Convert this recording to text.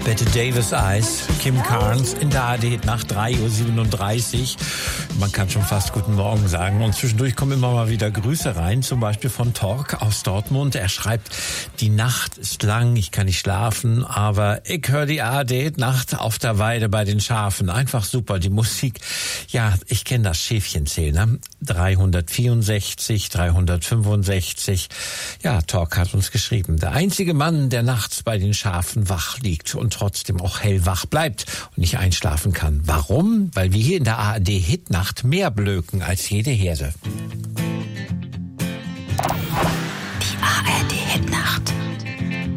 Bette Davis Eyes, Kim Carnes in der ARD nach 3:37 Uhr. Man kann schon fast guten Morgen sagen. Und zwischendurch kommen immer mal wieder Grüße rein, zum Beispiel von Tork aus Dortmund. Er schreibt, die Nacht ist lang, ich kann nicht schlafen, aber ich höre die ARD Nacht auf der Weide bei den Schafen. Einfach super, die Musik. Ja, ich kenne das Schäfchenzähler. 364, 365. Ja, Tork hat uns geschrieben. Der einzige Mann, der nachts bei den Schafen wach liegt und trotzdem auch hellwach bleibt und nicht einschlafen kann. Warum? Weil wir hier in der ARD Hitnacht mehr blöken als jede Herde.